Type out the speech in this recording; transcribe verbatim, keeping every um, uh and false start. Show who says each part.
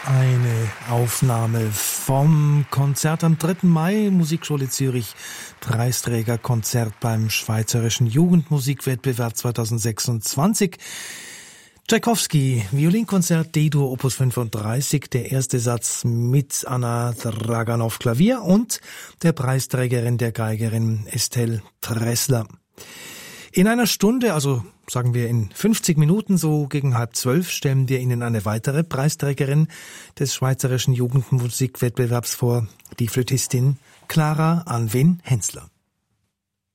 Speaker 1: Eine Aufnahme vom Konzert am dritten Mai, Musikschule Zürich, Preisträgerkonzert beim Schweizerischen Jugendmusikwettbewerb zweitausendsechsundzwanzig. Tschaikowski, Violinkonzert D-Dur Opus fünfunddreißig, der erste Satz mit Anna Draganov Klavier und der Preisträgerin, der Geigerin Estelle Tressler. In einer Stunde, also sagen wir in fünfzig Minuten, so gegen halb zwölf, stellen wir Ihnen eine weitere Preisträgerin des Schweizerischen Jugendmusikwettbewerbs vor, die Flötistin Clara Anwin Hensler.